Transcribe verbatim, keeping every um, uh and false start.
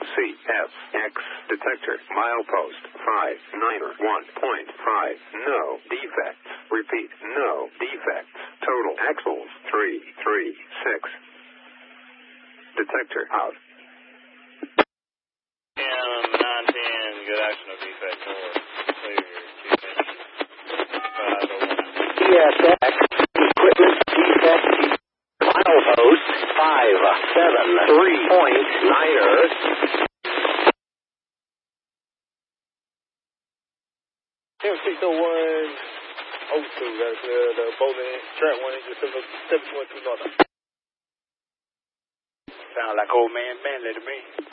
C F X detector milepost five niner one point five. No defects. Repeat, no defects. Total axles three three six. Detector out. And nine ten, good action, no defect, north, clear, two minutes, five oh one. C S X, equipment defect, milepost, five seven three point niner. Ten six oh one oh two, that's uh, the Bowman, track one engine, seven twenty-two north. Sound like old man Manley to me.